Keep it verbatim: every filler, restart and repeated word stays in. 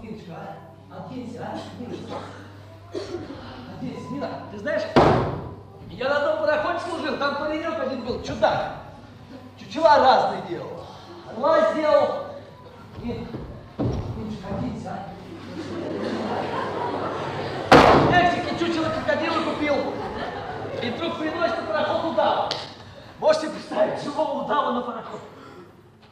Ниночка, а? Откинься, а? Ниночка. Откинься, Нина, ты знаешь, я на одном пароходе служил, там паренек один был, чудак. Чучела разные делал. Орла сделал. Нин, Ниночка, откинься, а? В Мексике чучело крокодила купил. И вдруг приносит на пароход удава. Можете представить, живого удава на пароход.